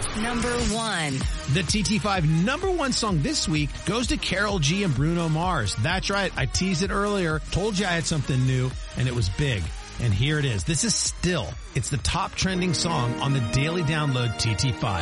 Number 1. The TT5 number 1 song this week goes to Karol G and Bruno Mars. That's right. I teased it earlier, told you I had something new, and it was big. And here it is. This is Still. It's the top trending song on the daily download TT5.